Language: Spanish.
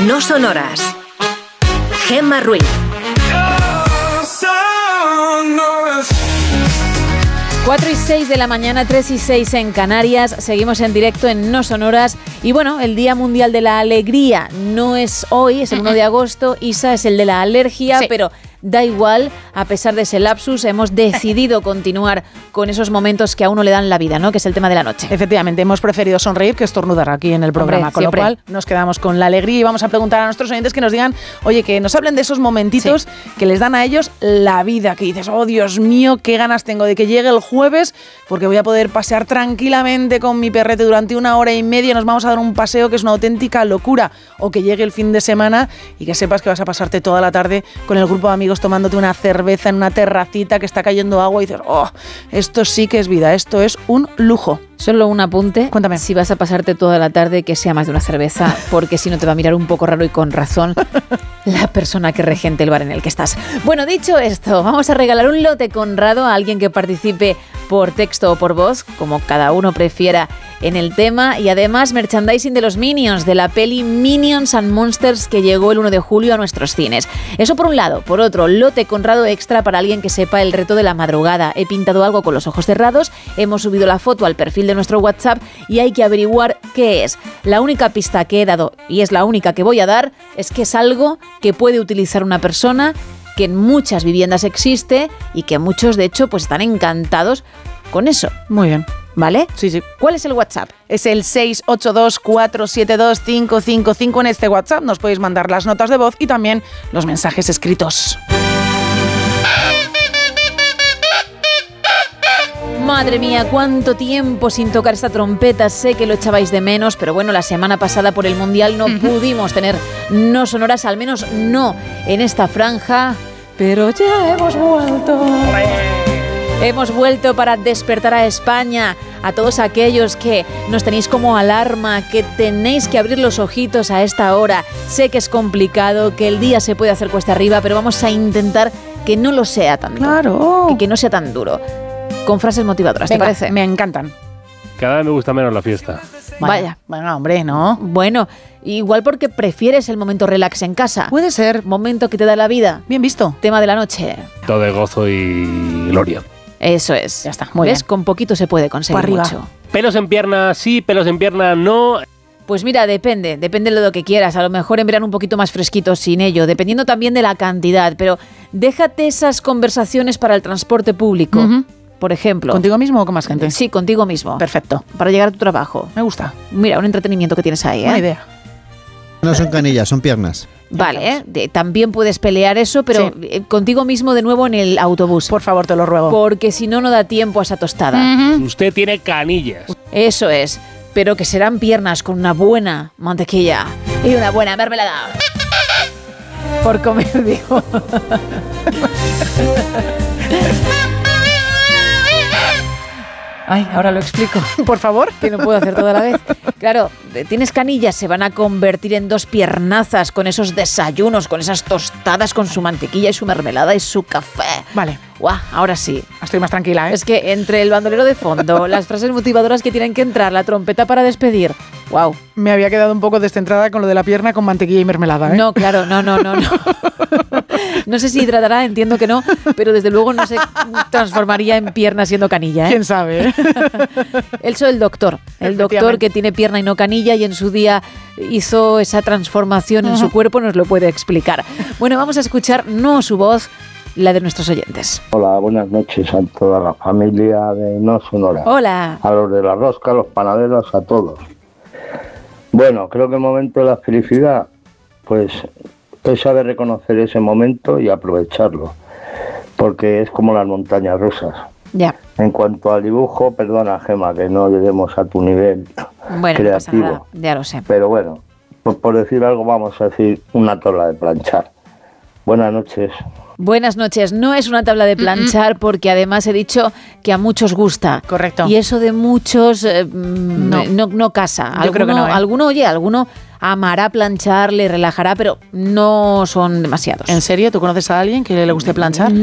No sonoras. Gemma Ruiz. 4:06 de la mañana, 3:06 en Canarias. Seguimos en directo en No Sonoras. Y bueno, el Día Mundial de la Alegría no es hoy, es el 1 de agosto. Isa, es el de la alergia, sí. Pero da igual, a pesar de ese lapsus, hemos decidido continuar con esos momentos que a uno le dan la vida, ¿no? Que es el tema de la noche. Efectivamente, hemos preferido sonreír que estornudar aquí en el programa. Con siempre. Lo cual nos quedamos con la alegría y vamos a preguntar a nuestros oyentes que nos digan, oye, que nos hablen de esos momentitos que les dan a ellos la vida, que dices, oh Dios mío, qué ganas tengo de que llegue el jueves porque voy a poder pasear tranquilamente con mi perrete durante 1 hora y media, nos vamos a dar un paseo que es una auténtica locura, o que llegue el fin de semana y que sepas que vas a pasarte toda la tarde con el grupo de amigos tomándote una cerveza en una terracita que está cayendo agua y dices, oh, esto sí que es vida, esto es un lujo. Solo un apunte. Cuéntame. Si vas a pasarte toda la tarde, que sea más de una cerveza, porque si no te va a mirar un poco raro y con razón la persona que regente el bar en el que estás. Bueno, dicho esto, vamos a regalar un lote Conrado a alguien que participe por texto o por voz, como cada uno prefiera en el tema, y además merchandising de los Minions, de la peli Minions and Monsters que llegó el 1 de julio a nuestros cines. Eso por un lado. Por otro, lote Conrado extra para alguien que sepa el reto de la madrugada. He pintado algo con los ojos cerrados, hemos subido la foto al perfil de nuestro WhatsApp y hay que averiguar qué es. La única pista que he dado, y es la única que voy a dar, es que es algo que puede utilizar una persona, que en muchas viviendas existe y que muchos, de hecho, pues están encantados con eso. Muy bien. ¿Vale? Sí, sí. ¿Cuál es el WhatsApp? Es el 682-472-555. En este WhatsApp nos podéis mandar las notas de voz y también los mensajes escritos. Madre mía, cuánto tiempo sin tocar esta trompeta. Sé que lo echabais de menos, pero bueno, la semana pasada por el Mundial no pudimos tener No Sonoras, al menos no en esta franja, pero ya hemos vuelto. Hemos vuelto para despertar a España, a todos aquellos que nos tenéis como alarma, que tenéis que abrir los ojitos a esta hora. Sé que es complicado, que el día se puede hacer cuesta arriba, pero vamos a intentar que no lo sea tanto. Claro. Y que no sea tan duro. Con frases motivadoras, ¿te parece? Me encantan. Cada vez me gusta menos la fiesta. Vaya. Bueno, hombre, ¿no? Bueno, igual porque prefieres el momento relax en casa. Puede ser. Momento que te da la vida. Bien visto. Tema de la noche. Todo de gozo y gloria. Eso es. Ya está, muy ¿Ves? bien. Con poquito se puede conseguir mucho. Pelos en pierna sí, pelos en pierna no. Pues mira, depende de lo que quieras. A lo mejor en verano un poquito más fresquito sin ello, dependiendo también de la cantidad. Pero déjate esas conversaciones para el transporte público. Por ejemplo. ¿Contigo mismo o con más gente? Sí, contigo mismo. Perfecto. Para llegar a tu trabajo. Me gusta. Mira, un entretenimiento que tienes ahí, ¿eh? Buena idea. No son canillas, son piernas. Vale, también puedes pelear eso, pero contigo mismo de nuevo en el autobús. Por favor, te lo ruego. Porque si no, no da tiempo a esa tostada. Usted tiene canillas. Eso es, pero que serán piernas con una buena mantequilla y una buena mermelada. Por comer, digo. Ay, ahora lo explico. Por favor. Que no puedo hacer toda la vez. Claro, tienes canillas, se van a convertir en 2 piernazas con esos desayunos, con esas tostadas, con su mantequilla y su mermelada y su café. Vale. Guau, ahora sí. Estoy más tranquila, ¿eh? Es que entre el bandolero de fondo, las frases motivadoras que tienen que entrar, la trompeta para despedir. Wow. Me había quedado un poco descentrada con lo de la pierna con mantequilla y mermelada, ¿eh? No, claro, no. No sé si hidratará, entiendo que no, pero desde luego no se transformaría en pierna siendo canilla, ¿eh? ¿Quién sabe? Él soy el doctor que tiene pierna y no canilla y en su día hizo esa transformación en su cuerpo, nos lo puede explicar. Bueno, vamos a escuchar no su voz, la de nuestros oyentes. Hola, buenas noches a toda la familia de No Sonora. Hola. A los de la rosca, a los panaderos, a todos. Bueno, creo que el momento de la felicidad, pues es saber reconocer ese momento y aprovecharlo, porque es como las montañas rusas. Ya. En cuanto al dibujo, perdona, Gemma, que no lleguemos a tu nivel bueno, creativo. No pasa nada, ya lo sé. Pero bueno, pues por decir algo, vamos a decir una tabla de planchar. Buenas noches. Buenas noches. No es una tabla de planchar porque además he dicho que a muchos gusta. Correcto. Y eso de muchos no casa. Yo creo que no, ¿eh? Alguno amará planchar, le relajará, pero no son demasiados. ¿En serio? ¿Tú conoces a alguien que le guste planchar?